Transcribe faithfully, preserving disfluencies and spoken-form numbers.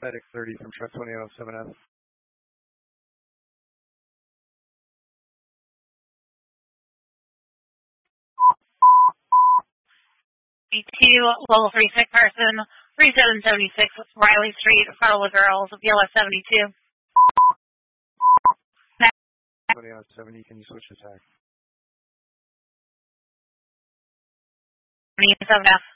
FedEx thirty from truck twenty oh seven F. two, level three sick person, thirty-seven seventy-six Riley Street, Federal Girls, B L S seventy-two. twenty oh seventy, can you switch the tag? seven F.